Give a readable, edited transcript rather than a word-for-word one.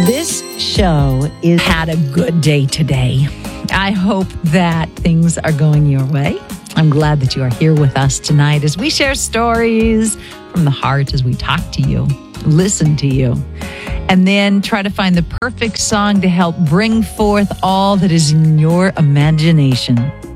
This show had a good day today. I hope that things are going your way. I'm glad that you are here with us tonight as we share stories from the heart, as we talk to you, listen to you, and then try to find the perfect song to help bring forth all that is in your imagination.